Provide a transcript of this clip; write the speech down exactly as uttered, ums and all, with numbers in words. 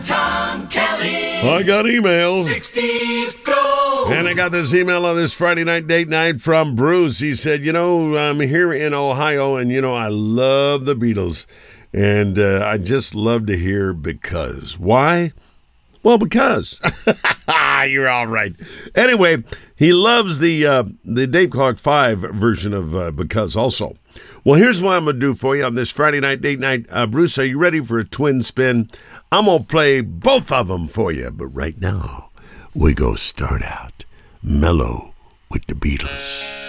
Tom Kelly. I got email. sixties gold. And I got this email on this Friday night date night from Bruce. He said, you know, I'm here in Ohio, and, you know, I love the Beatles. And uh, I just love to hear Because. Why? Well, because. You're all right. Anyway, he loves the uh, the Dave Clark five version of uh, Because also. Well, here's what I'm going to do for you on this Friday night date night. Uh, Bruce, are you ready for a twin spin? I'm going to play both of them for you. But right now, we go start out mellow with the Beatles.